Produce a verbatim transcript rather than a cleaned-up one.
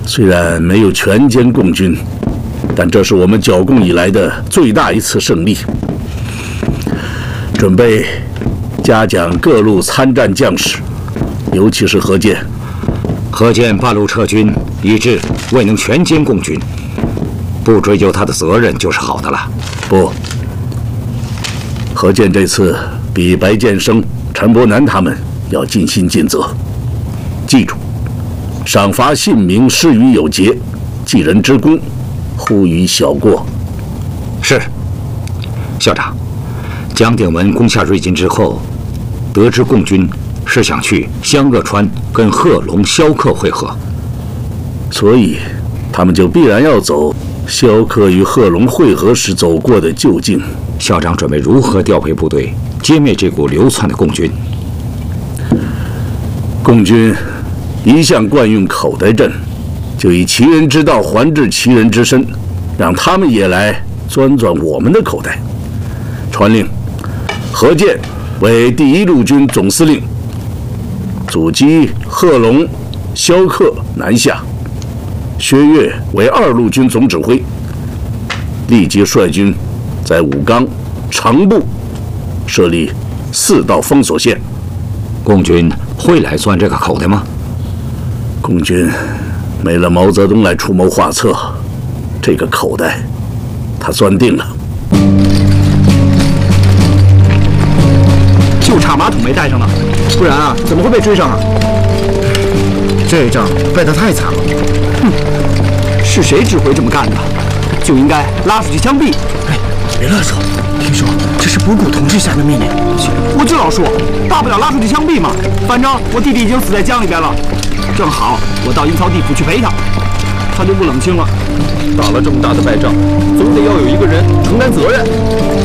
虽然没有全歼共军，但这是我们剿共以来的最大一次胜利。准备嘉奖各路参战将士，尤其是何键。 何键半路撤军，以致未能全歼共军，不追究他的责任就是好的了。 不，何键这次比白建生、陈伯南他们要尽心尽责。记住，赏罚信明，施于有节，济人之功，忽于小过。 是，校长。蒋鼎文攻下瑞金之后，得知共军是想去湘鄂川跟贺龙、萧克会合， 所以他们就必然要走萧克与贺龙会合时走过的旧径。 校长准备如何调配部队，歼灭这股流窜的共军？ 共军一向惯用口袋阵，就以其人之道还治其人之身，让他们也来钻钻我们的口袋。传令，何键为第一路军总司令，阻击贺龙、萧克南下；薛岳为二路军总指挥，立即率军在武冈、长部设立四道封锁线。 共军会来钻这个口袋吗？ 共军没了毛泽东来出谋划策，这个口袋他钻定了。 就差马桶没带上呢，不然啊，怎么会被追上啊？ 这一仗败得太惨了。 哼，是谁指挥这么干的？就应该拉出去枪毙。 哎，别乱说，听说这是补谷同志下的命令。 我就老说，大不了拉出去枪毙嘛。反正我弟弟已经死在江里边了，正好我到阴曹地府去陪他，他就不冷清了。 打了这么大的败仗，总得要有一个人承担责任。